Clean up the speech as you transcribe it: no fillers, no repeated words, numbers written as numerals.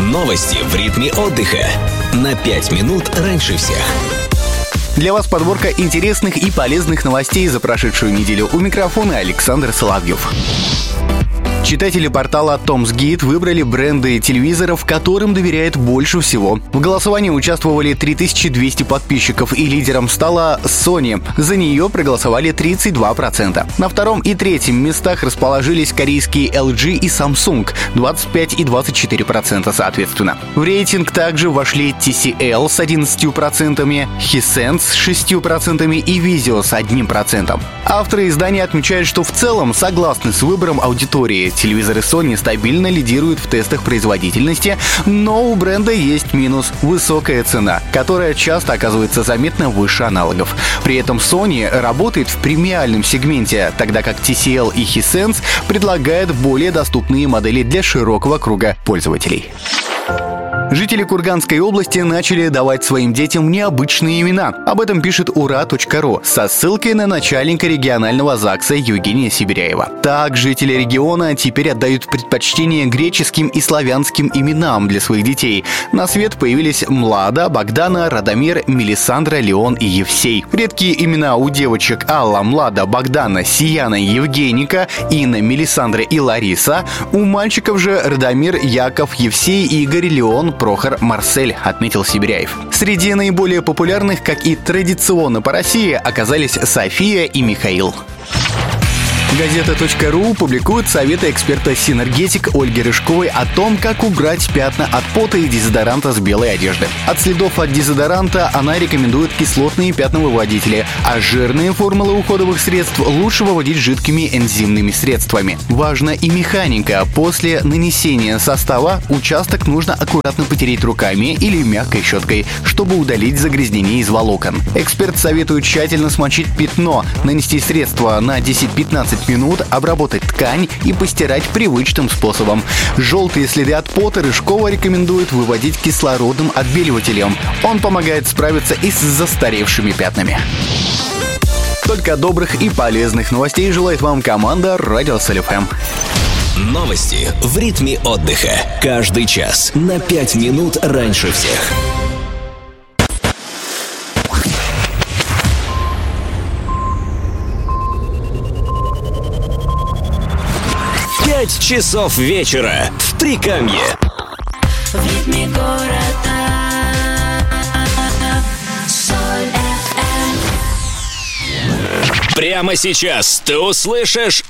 Новости в ритме отдыха. На 5 минут раньше всех. Для вас подборка интересных и полезных новостей за прошедшую неделю. У микрофона Александр Соловьев. Читатели портала TomsGuide выбрали бренды телевизоров, которым доверяют больше всего. В голосовании участвовали 3200 подписчиков, и лидером стала Sony. За нее проголосовали 32%. На втором и третьем местах расположились корейские LG и Samsung, 25 и 24% соответственно. В рейтинг также вошли TCL с 11%, Hisense с 6% и Vizio с 1%. Авторы издания отмечают, что в целом согласны с выбором аудитории. Телевизоры Sony стабильно лидируют в тестах производительности, но у бренда есть минус – высокая цена, которая часто оказывается заметно выше аналогов. При этом Sony работает в премиальном сегменте, тогда как TCL и Hisense предлагают более доступные модели для широкого круга пользователей. Жители Курганской области начали давать своим детям необычные имена. Об этом пишет ура.ру со ссылкой на начальника регионального ЗАГСа Евгения Сибиряева. Так, жители региона теперь отдают предпочтение греческим и славянским именам для своих детей. На свет появились Млада, Богдана, Радомир, Мелисандра, Леон и Евсей. Редкие имена у девочек Алла, Млада, Богдана, Сияна, Евгеника, Инна, Мелисандра и Лариса. У мальчиков же Радомир, Яков, Евсей, Игорь, Леон, Прохор, Марсель, отметил Сибиряев. Среди наиболее популярных, как и традиционно по России, оказались София и Михаил. Газета.ру публикует советы эксперта Синергетик Ольги Рыжковой о том, как убрать пятна от пота и дезодоранта с белой одежды. От следов от дезодоранта она рекомендует кислотные пятновыводители, а жирные формулы уходовых средств лучше выводить жидкими энзимными средствами. Важна и механика. После нанесения состава участок нужно аккуратно потереть руками или мягкой щеткой, чтобы удалить загрязнение из волокон. Эксперт советует тщательно смочить пятно, нанести средство на 10-15 минут, обработать ткань и постирать привычным способом. Желтые следы от пота Рыжкова рекомендует выводить кислородным отбеливателем. Он помогает справиться и с застаревшими пятнами. Только добрых и полезных новостей желает вам команда Радио Соль-ФМ. Новости в ритме отдыха. Каждый час на 5 минут раньше всех. 5 часов вечера в Прикамье. В ритме города Соль-ФМ. Прямо сейчас ты услышишь